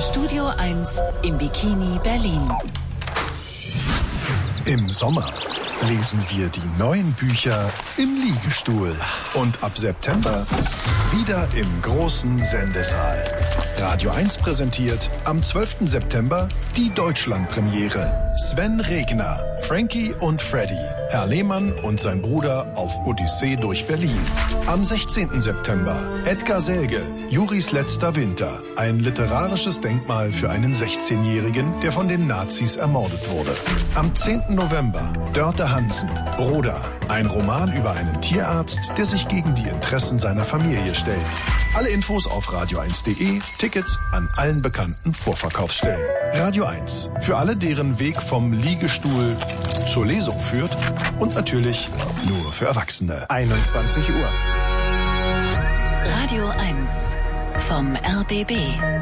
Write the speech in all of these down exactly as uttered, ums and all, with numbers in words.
Studio eins im Bikini Berlin. Im Sommer lesen wir die neuen Bücher im Liegestuhl. Und ab September wieder im großen Sendesaal. Radio eins präsentiert am zwölften September die Deutschlandpremiere. Sven Regner, Frankie und Freddy, Herr Lehmann und sein Bruder auf Odyssee durch Berlin. Am sechzehnten September Edgar Selge, Juris letzter Winter. Ein literarisches Denkmal für einen sechzehnjährigen, der von den Nazis ermordet wurde. Am zehnten November Dörte Hansen, Broda. Ein Roman über einen Tierarzt, der sich gegen die Interessen seiner Familie stellt. Alle Infos auf radio eins punkt de, Tickets an allen bekannten Vorverkaufsstellen. Radio eins, für alle, deren Weg vom Liegestuhl zur Lesung führt und natürlich nur für Erwachsene. einundzwanzig Uhr. Radio eins vom R B B.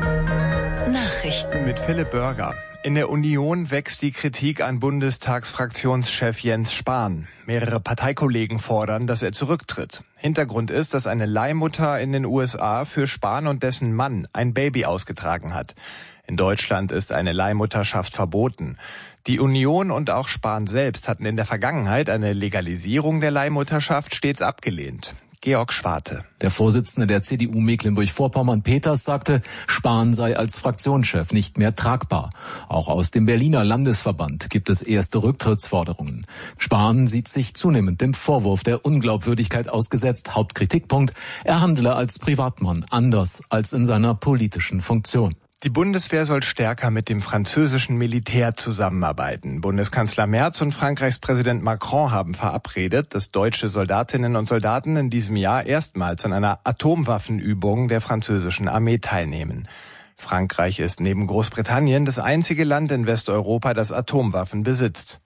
Nachrichten Mit Philipp Börger. In der Union wächst die Kritik an Bundestagsfraktionschef Jens Spahn. Mehrere Parteikollegen fordern, dass er zurücktritt. Hintergrund ist, dass eine Leihmutter in den U S A für Spahn und dessen Mann ein Baby ausgetragen hat. In Deutschland ist eine Leihmutterschaft verboten. Die Union und auch Spahn selbst hatten in der Vergangenheit eine Legalisierung der Leihmutterschaft stets abgelehnt. Georg Schwarte. Der Vorsitzende der C D U Mecklenburg-Vorpommern, Peters, sagte, Spahn sei als Fraktionschef nicht mehr tragbar. Auch aus dem Berliner Landesverband gibt es erste Rücktrittsforderungen. Spahn sieht sich zunehmend dem Vorwurf der Unglaubwürdigkeit ausgesetzt. Hauptkritikpunkt, er handle als Privatmann anders als in seiner politischen Funktion. Die Bundeswehr soll stärker mit dem französischen Militär zusammenarbeiten. Bundeskanzler Merz und Frankreichs Präsident Macron haben verabredet, dass deutsche Soldatinnen und Soldaten in diesem Jahr erstmals an einer Atomwaffenübung der französischen Armee teilnehmen. Frankreich ist neben Großbritannien das einzige Land in Westeuropa, das Atomwaffen besitzt.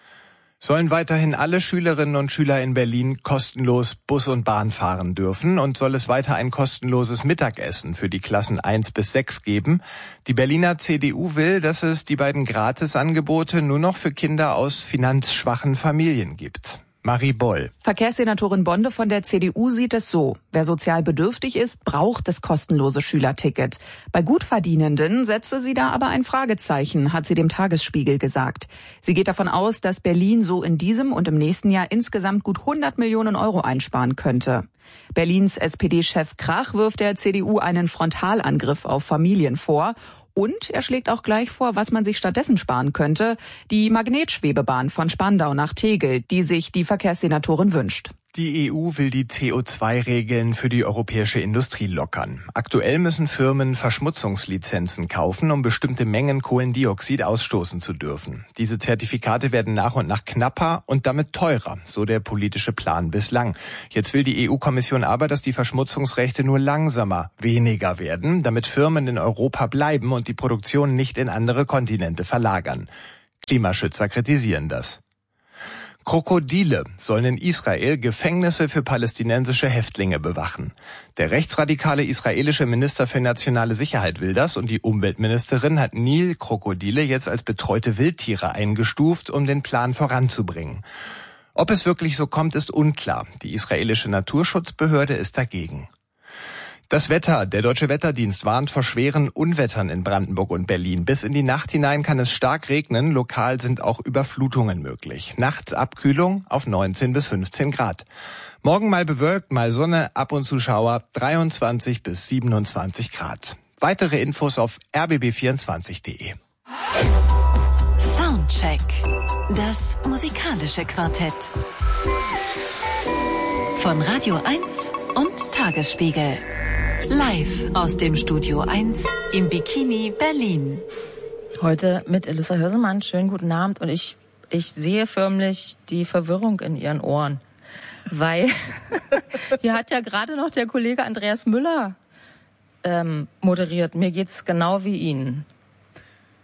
Sollen weiterhin alle Schülerinnen und Schüler in Berlin kostenlos Bus und Bahn fahren dürfen und soll es weiter ein kostenloses Mittagessen für die Klassen eins bis sechs geben. Die Berliner C D U will, dass es die beiden Gratisangebote nur noch für Kinder aus finanzschwachen Familien gibt. Marie Boll. Verkehrssenatorin Bonde von der C D U sieht es so. Wer sozial bedürftig ist, braucht das kostenlose Schülerticket. Bei Gutverdienenden setze sie da aber ein Fragezeichen, hat sie dem Tagesspiegel gesagt. Sie geht davon aus, dass Berlin so in diesem und im nächsten Jahr insgesamt gut hundert Millionen Euro einsparen könnte. Berlins S P D-Chef Krach wirft der C D U einen Frontalangriff auf Familien vor. Und er schlägt auch gleich vor, was man sich stattdessen sparen könnte. Die Magnetschwebebahn von Spandau nach Tegel, die sich die Verkehrssenatorin wünscht. Die E U will die C O zwei Regeln für die europäische Industrie lockern. Aktuell müssen Firmen Verschmutzungslizenzen kaufen, um bestimmte Mengen Kohlendioxid ausstoßen zu dürfen. Diese Zertifikate werden nach und nach knapper und damit teurer, so der politische Plan bislang. Jetzt will die E U-Kommission aber, dass die Verschmutzungsrechte nur langsamer weniger werden, damit Firmen in Europa bleiben und die Produktion nicht in andere Kontinente verlagern. Klimaschützer kritisieren das. Krokodile sollen in Israel Gefängnisse für palästinensische Häftlinge bewachen. Der rechtsradikale israelische Minister für nationale Sicherheit will das und die Umweltministerin hat Nilkrokodile jetzt als betreute Wildtiere eingestuft, um den Plan voranzubringen. Ob es wirklich so kommt, ist unklar. Die israelische Naturschutzbehörde ist dagegen. Das Wetter. Der Deutsche Wetterdienst warnt vor schweren Unwettern in Brandenburg und Berlin. Bis in die Nacht hinein kann es stark regnen. Lokal sind auch Überflutungen möglich. Nachts Abkühlung auf neunzehn bis fünfzehn Grad. Morgen mal bewölkt, mal Sonne, ab und zu Schauer, dreiundzwanzig bis siebenundzwanzig Grad. Weitere Infos auf r b b vierundzwanzig punkt de. Soundcheck. Das musikalische Quartett. Von Radio eins und Tagesspiegel. Live aus dem Studio eins im Bikini Berlin. Heute mit Elissa Hörsemann. Schönen guten Abend. Und ich, ich sehe förmlich die Verwirrung in ihren Ohren. Weil hier hat ja gerade noch der Kollege Andreas Müller ähm, moderiert. Mir geht's genau wie Ihnen.